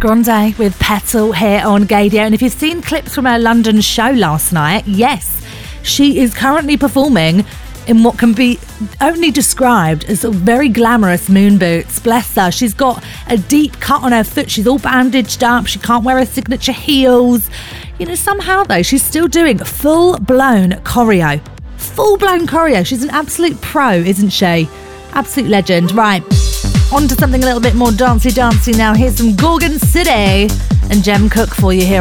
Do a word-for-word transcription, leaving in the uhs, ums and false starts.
Grande with Petal here on Gaydio. And if you've seen clips from her London show last night, yes, she is currently performing in what can be only described as sort of very glamorous moon boots. Bless her. She's got a deep cut on her foot. She's all bandaged up. She can't wear her signature heels. You know, somehow though, she's still doing full-blown choreo. Full-blown choreo. She's an absolute pro, isn't she? Absolute legend. Right. On to something a little bit more dancey-dancey now. Here's some Gorgon City and Jem Cook for you here.